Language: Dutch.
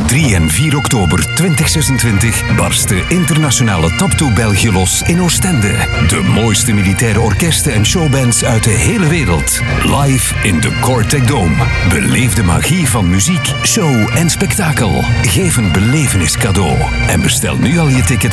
3 en 4 oktober 2026 barst de internationale Top 2 België los in Oostende. De mooiste militaire orkesten en showbands uit de hele wereld. Live in de Cortec Dome. Beleef de magie van muziek, show en spektakel. Geef een belevenis cadeau. En bestel nu al je tickets